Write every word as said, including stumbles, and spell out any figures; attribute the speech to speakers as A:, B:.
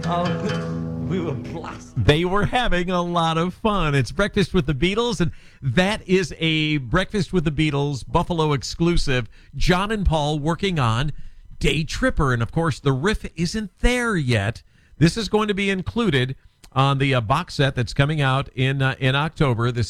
A: Oh, we were blasted.
B: They were having a lot of fun. It's Breakfast with the Beatles, and that is a Breakfast with the Beatles Buffalo exclusive. John and Paul working on Day Tripper, and of course the riff isn't there yet. This is going to be included on the uh, box set that's coming out in uh, in October. This